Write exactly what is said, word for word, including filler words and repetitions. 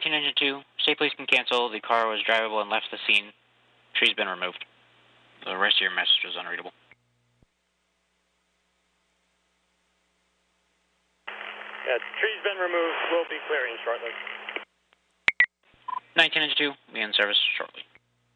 nineteen Engine two, state police can cancel. The car was drivable and left the scene. Tree's been removed. The rest of your message was unreadable. Yeah, tree's been removed. We'll be clearing shortly. nineteen Engine two, be in service shortly.